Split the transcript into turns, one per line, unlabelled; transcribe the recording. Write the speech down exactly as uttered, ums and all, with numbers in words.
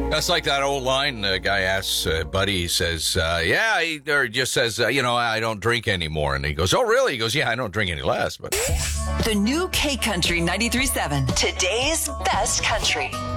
That's like that old line. The guy asks uh, Buddy, he says, uh, yeah, he, or just says, uh, you know, I don't drink anymore. And he goes, oh, really? He goes, yeah, I don't drink any less. But
The new K Country ninety-three point seven. Today's best country.